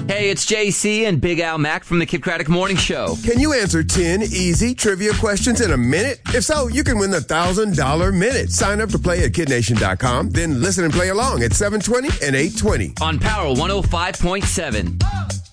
Hey, it's JC and Big Al Mack from the Kid Craddock Morning Show. Can you answer 10 easy trivia questions in a minute? If so, you can win the $1,000 minute. Sign up to play at kidnation.com, then listen and play along at 7:20 and 8:20. On Power 105.7.